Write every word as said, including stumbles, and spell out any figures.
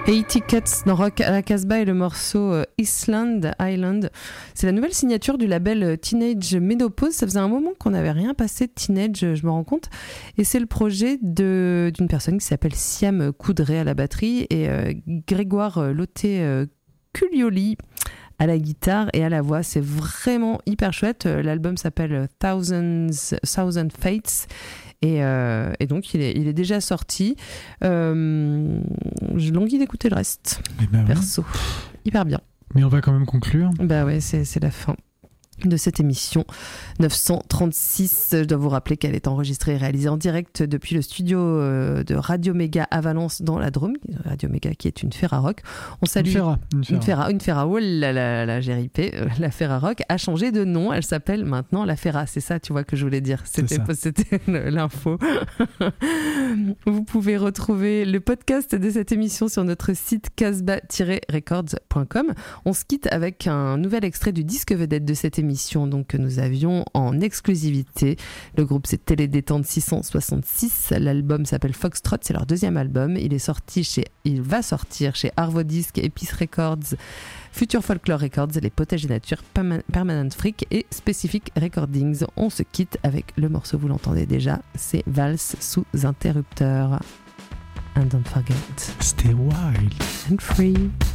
eighty Cuts dans Rock à la Casbah et le morceau euh, Island Island. C'est la nouvelle signature du label euh, Teenage Menopause. Ça faisait un moment qu'on n'avait rien passé de Teenage, je me rends compte. Et c'est le projet de, d'une personne qui s'appelle Siam Coudray à la batterie et euh, Grégoire euh, Loté euh, Culioli à la guitare et à la voix. C'est vraiment hyper chouette. L'album s'appelle Thousands, Thousand Fates. Et, euh, et donc, il est, il est déjà sorti. Euh, j'ai l'envie d'écouter le reste. Eh ben perso. Ouais. Hyper bien. Mais on va quand même conclure. Bah ouais, c'est, c'est la fin de cette émission neuf cent trente-six. Je dois vous rappeler qu'elle est enregistrée et réalisée en direct depuis le studio de Radio Méga à Valence dans la Drôme. Radio Méga qui est une Ferrarock. On salue une Ferra, une Ferra. Une Ferra, une Ferra. Oh là là là, j'ai ripé. La Ferrarock a changé de nom. Elle s'appelle maintenant la Ferra. C'est ça, tu vois, que je voulais dire. C'était, c'était l'info. Vous pouvez retrouver le podcast de cette émission sur notre site casbah tiret records point com. On se quitte avec un nouvel extrait du disque vedette de cette émission. Donc, que nous avions en exclusivité. Le groupe, c'est Télédétente six cent soixante-six. L'album s'appelle Foxtrot, c'est leur deuxième album. Il est sorti chez, il va sortir chez Arvo Disc, Epice Records, Future Folklore Records, Les Potages Nature, Permanent Freak et Specific Recordings. On se quitte avec le morceau, vous l'entendez déjà, c'est Valse sous interrupteur. And don't forget, stay wild and free.